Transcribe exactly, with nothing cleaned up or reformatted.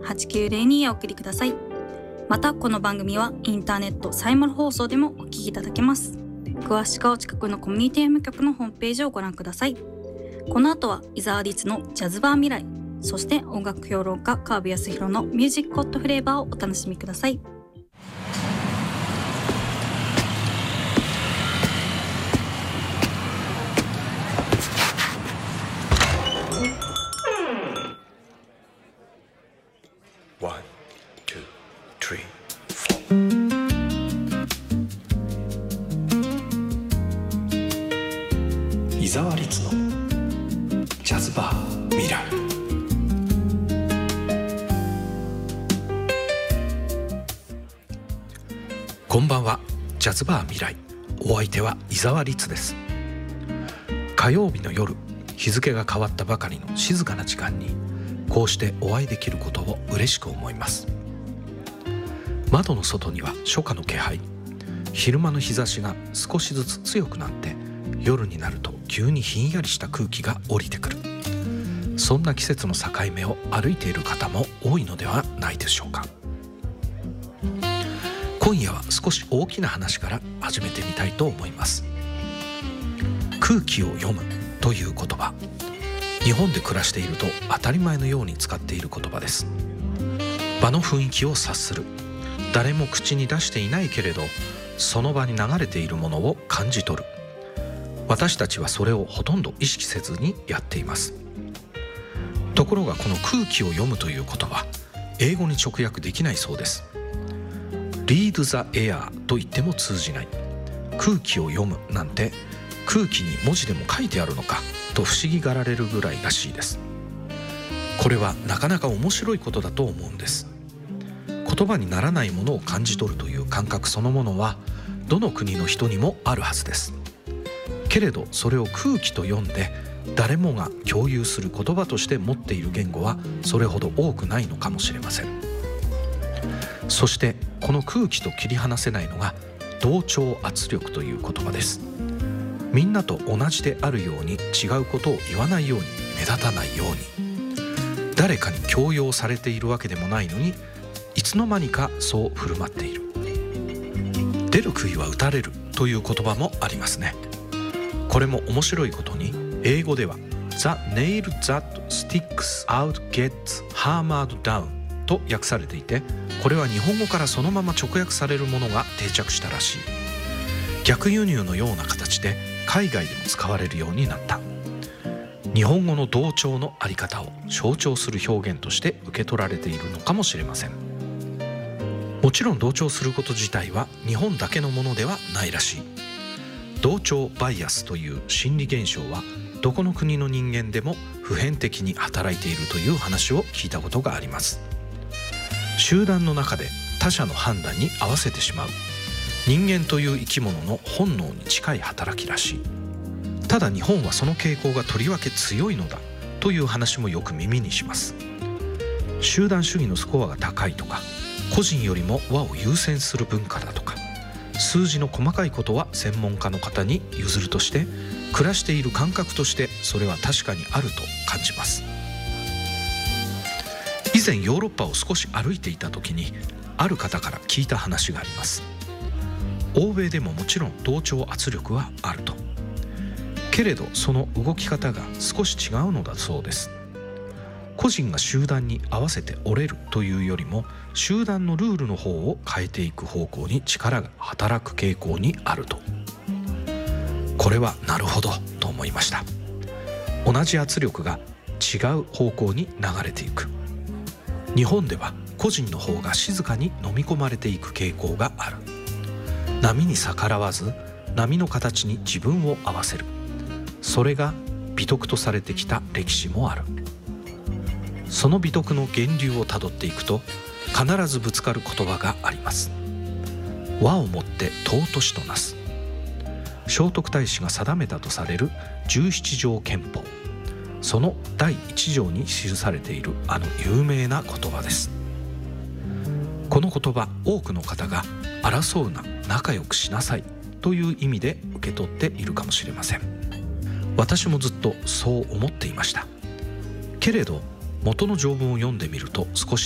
はちきゅうゼロにへお送りください。またこの番組はインターネットサイマル放送でもお聞きいただけます。詳しくはお近くのコミュニティ エム 局のホームページをご覧ください。この後は伊沢律のジャズバー未来、そして音楽評論家川辺康弘のミュージックホットフレーバーをお楽しみください。 ワン、ツー、スリー、フォー。伊沢律のジャズバー未来。こんばんは。ジャズバー未来、お相手は伊沢律です。火曜日の夜、日付が変わったばかりの静かな時間にこうしてお会いできることを嬉しく思います。窓の外には初夏の気配、昼間の日差しが少しずつ強くなって夜になると急にひんやりした空気が降りてくる。そんな季節の境目を歩いている方も多いのではないでしょうか。今夜は少し大きな話から始めてみたいと思います。空気を読むという言葉、日本で暮らしていると当たり前のように使っている言葉です。場の雰囲気を察する、誰も口に出していないけれどその場に流れているものを感じ取る。私たちはそれをほとんど意識せずにやっています。ところがこの空気を読むという言葉、英語に直訳できないそうです。Read the air と言っても通じない。空気を読むなんて空気に文字でも書いてあるのかと不思議がられるぐらいらしいです。これはなかなか面白いことだと思うんです。言葉にならないものを感じ取るという感覚そのものはどの国の人にもあるはずです。けれどそれを空気と読んで誰もが共有する言葉として持っている言語はそれほど多くないのかもしれません。そしてこの空気と切り離せないのが同調圧力という言葉です。みんなと同じであるように違うことを言わないように、目立たないように、誰かに強要されているわけでもないのにいつの間にかそう振る舞っている。出る杭は打たれるという言葉もありますね。これも面白いことに英語では The nail that sticks out gets hammered down と訳されていて、これは日本語からそのまま直訳されるものが定着したらしい。逆輸入のような形で海外でも使われるようになった。日本語の同調のあり方を象徴する表現として受け取られているのかもしれません。もちろん同調すること自体は日本だけのものではないらしい。同調バイアスという心理現象はどこの国の人間でも普遍的に働いているという話を聞いたことがあります。集団の中で他者の判断に合わせてしまう人間という生き物の本能に近い働きらしい。ただ日本はその傾向がとりわけ強いのだという話もよく耳にします。集団主義のスコアが高いとか、個人よりも和を優先する文化だとか、数字の細かいことは専門家の方に譲るとして、暮らしている感覚としてそれは確かにあると感じます。以前ヨーロッパを少し歩いていた時にある方から聞いた話があります。欧米でももちろん同調圧力はあると。けれどその動き方が少し違うのだそうです。個人が集団に合わせて折れるというよりも、集団のルールの方を変えていく方向に力が働く傾向にあると。これはなるほどと思いました。同じ圧力が違う方向に流れていく。日本では個人の方が静かに飲み込まれていく傾向がある。波に逆らわず波の形に自分を合わせる。それが美徳とされてきた歴史もある。その美徳の源流をたどっていくと必ずぶつかる言葉があります。和をもって尊しとなす。聖徳太子が定めたとされる十七条憲法、そのだいいち条に記されているあの有名な言葉です。この言葉、多くの方が争うな、仲良くしなさいという意味で受け取っているかもしれません。私もずっとそう思っていました。けれど元の条文を読んでみると少し